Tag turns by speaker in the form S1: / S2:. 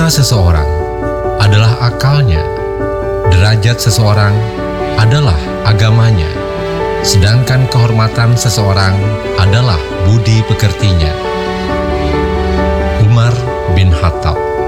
S1: Harta seseorang adalah akalnya, derajat seseorang adalah agamanya, sedangkan kehormatan seseorang adalah budi pekertinya. Umar bin Khattab.